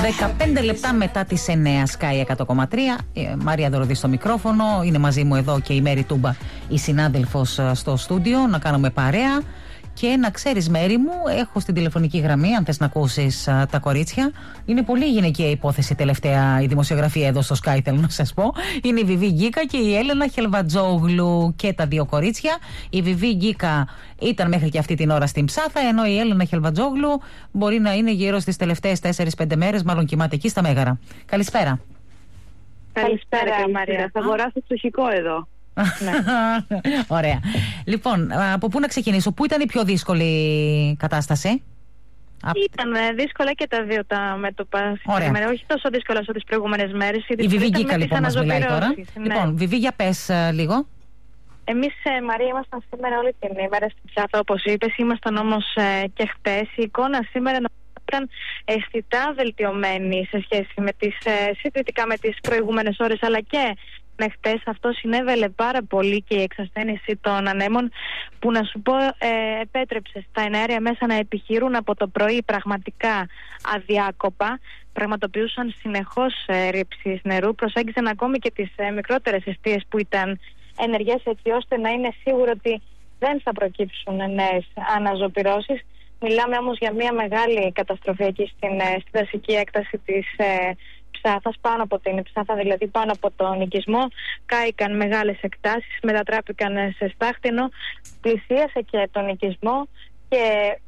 15 λεπτά μετά τις 9, Sky 100,3. Μαρία Δωροδή στο μικρόφωνο. Είναι μαζί μου εδώ και η Μέρη Τούμπα, η συνάδελφος στο στούντιο. Να κάνουμε παρέα. Και να ξέρεις, Μέρη μου, έχω στην τηλεφωνική γραμμή, αν θες να ακούσεις τα κορίτσια. Είναι πολύ γυναικεία υπόθεση τελευταία η δημοσιογραφία εδώ στο Sky, θέλω να σας πω. Είναι η Βιβί Γκίκα και η Έλενα Χελβατζόγλου και τα δύο κορίτσια. Η Βιβί Γκίκα ήταν μέχρι και αυτή την ώρα στην Ψάθα, ενώ η Έλενα Χελβατζόγλου μπορεί να είναι γύρω στις τελευταίες 4-5 μέρες, μάλλον κοιμάται εκεί στα Μέγαρα. Καλησπέρα. Καλησπέρα, Μαρία. Θα αγοράσω ψυχικό εδώ. Ναι. Ωραία. Λοιπόν, από πού να ξεκινήσω, πού ήταν η πιο δύσκολη κατάσταση? Ήταν δύσκολα και τα δύο τα μέτωπα. Όχι τόσο δύσκολα όσο τις προηγούμενες μέρες. Η Βιβί Γκίκα λοιπόν μας μιλάει τώρα. Ναι. Λοιπόν, Βιβί, για πες λίγο. Εμείς, Μαρία, ήμασταν σήμερα όλη την ημέρα στην Ψάθα, όπως είπες. Ήμασταν όμως και χτες. Η εικόνα σήμερα ήταν αισθητά βελτιωμένη σε σχέση με συγκριτικά με τις προηγούμενες ώρες, αλλά και χτες. Αυτό συνέβαλε πάρα πολύ και η εξασθένιση των ανέμων, που να σου πω επέτρεψε στα εναέρια μέσα να επιχειρούν από το πρωί πραγματικά αδιάκοπα. Πραγματοποιούσαν συνεχώς ρήψεις νερού, προσέγγισαν ακόμη και τις μικρότερες εστίες που ήταν ενεργές, έτσι ώστε να είναι σίγουρο ότι δεν θα προκύψουν νέες αναζωπυρώσεις. Μιλάμε όμως για μια μεγάλη καταστροφή εκεί στην δασική έκταση της Ψάθας, πάνω από την Ψάθα, δηλαδή πάνω από τον οικισμό. Κάηκαν μεγάλες εκτάσεις, μετατράπηκαν σε στάχτινο, πλησίασε και τον οικισμό και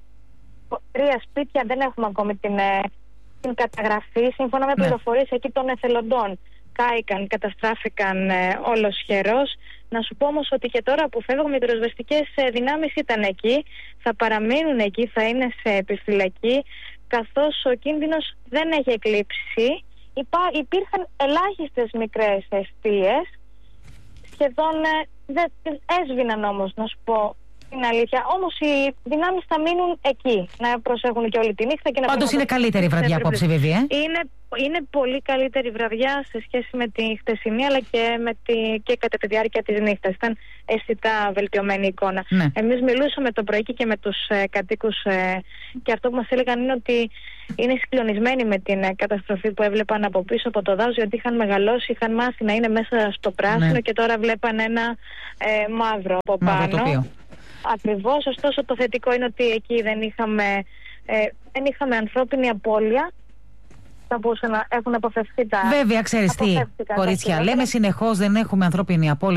3 σπίτια δεν έχουμε ακόμη την καταγραφή, σύμφωνα με πληροφορίες εκεί των εθελοντών. Κάηκαν, καταστράφηκαν ολοσχερός. Να σου πω όμως ότι και τώρα που φεύγουμε, οι πυροσβεστικές δυνάμεις ήταν εκεί, θα παραμείνουν εκεί, θα είναι σε επιφυλακή, καθώς ο κίνδυνος δεν έχει εκλείψει. Υπήρχαν ελάχιστες μικρές εστίες, σχεδόν δεν έσβηναν όμως, να σου πω την αλήθεια. Όμως οι δυνάμεις θα μείνουν εκεί, να προσέχουν και όλη τη νύχτα. Πάντως είναι καλύτερη βραδιά απόψε, Βιβί. Είναι πολύ καλύτερη βραδιά σε σχέση με τη χτεσινή, αλλά και κατά τη διάρκεια της νύχτας. Ήταν αισθητά βελτιωμένη η εικόνα. Ναι. Εμείς μιλούσαμε το πρωί και με τους κατοίκους και αυτό που μας έλεγαν είναι ότι είναι συγκλονισμένοι με την καταστροφή που έβλεπαν από πίσω από το δάσος, γιατί είχαν μεγαλώσει, είχαν μάθει να είναι μέσα στο πράσινο, και τώρα βλέπαν ένα μαύρο από πάνω. Ακριβώς, ωστόσο το θετικό είναι ότι εκεί δεν είχαμε ανθρώπινη απώλεια. Θα μπορούσαν να έχουν αποφευθεί τα... Βέβαια, ξέρεις τι, κορίτσια, λέμε συνεχώς δεν έχουμε ανθρώπινη απώλεια.